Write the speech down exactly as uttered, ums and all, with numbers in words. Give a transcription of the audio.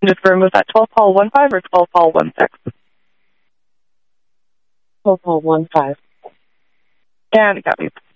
confirm, was that twelve Paul one five or twelve Paul one six? twelve Paul one five. And it got me.